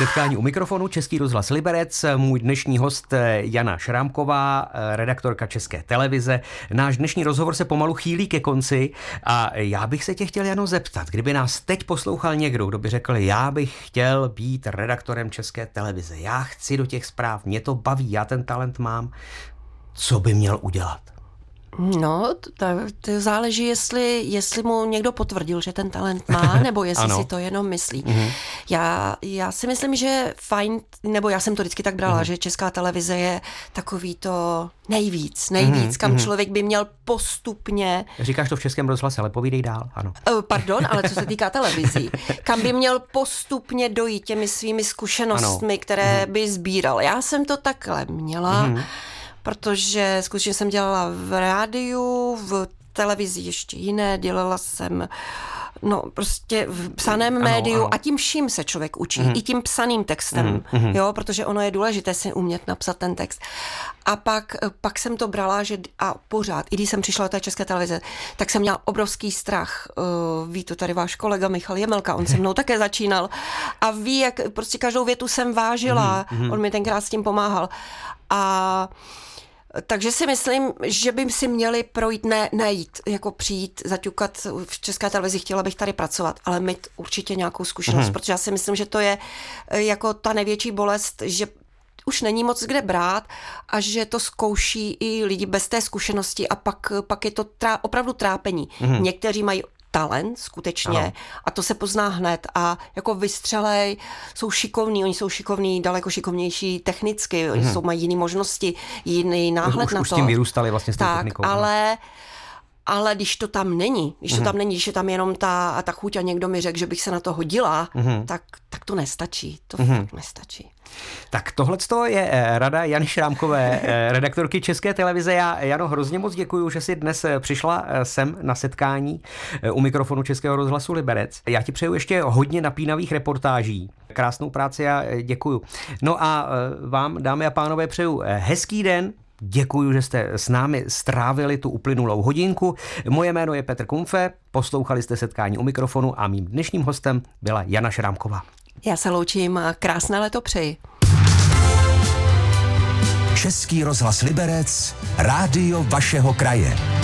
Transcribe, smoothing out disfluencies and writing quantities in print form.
Setkání u mikrofonu, Český rozhlas Liberec, můj dnešní host Jana Šrámková, redaktorka České televize. Náš dnešní rozhovor se pomalu chýlí ke konci a já bych se tě chtěl, Jano, zeptat, kdyby nás teď poslouchal někdo, kdo by řekl, já bych chtěl být redaktorem České televize, já chci do těch zpráv, mě to baví, já ten talent mám, co by měl udělat? No, to záleží, jestli mu někdo potvrdil, že ten talent má, nebo jestli si to jenom myslí. Já si myslím, že fajn, nebo já jsem to vždycky tak brala, že Česká televize je takový to nejvíc, kam člověk by měl postupně... Říkáš to v Českém rozhlase, ale povídej dál, ano. Pardon, ale co se týká televizí. Kam by měl postupně dojít těmi svými zkušenostmi, které by sbíral. Já jsem to takhle měla, protože skutečně jsem dělala v rádiu, v televizi ještě jiné, dělala jsem prostě v psaném médiu a tím vším se člověk učí, i tím psaným textem, jo, protože ono je důležité si umět napsat ten text. A pak jsem to brala, a pořád, i když jsem přišla do té České televize, tak jsem měla obrovský strach. Ví to tady váš kolega Michal Jemelka, on se mnou také začínal a ví, jak prostě každou větu jsem vážila, on mi tenkrát s tím pomáhal. Takže si myslím, že by si měli projít, nejít, jako přijít, zaťukat v České televizi, chtěla bych tady pracovat, ale mít určitě nějakou zkušenost, protože já si myslím, že to je jako ta největší bolest, že už není moc kde brát a že to zkouší i lidi bez té zkušenosti a pak je to opravdu trápení. Někteří mají talent, skutečně, a to se pozná hned a jako vystřelej, oni jsou šikovní, daleko šikovnější technicky, mají jiné možnosti, jiný náhled na to. Už s tím vyrůstali vlastně s tou technikou. Ale když to tam není, když je tam jenom ta chuť a někdo mi řekl, že bych se na to hodila, tak to nestačí, to fakt nestačí. Tak tohleto je rada Jany Šrámkové, redaktorky České televize. Já, Jano, hrozně moc děkuju, že jsi dnes přišla sem na setkání u mikrofonu Českého rozhlasu Liberec. Já ti přeju ještě hodně napínavých reportáží. Krásnou práci a děkuju. No a vám, dámy a pánové, přeju hezký den. Děkuju, že jste s námi strávili tu uplynulou hodinku. Moje jméno je Petr Kumpfe, poslouchali jste Setkání u mikrofonu a mým dnešním hostem byla Jana Šrámková. Já se loučím a krásné léto přeji. Český rozhlas Liberec, rádio vašeho kraje.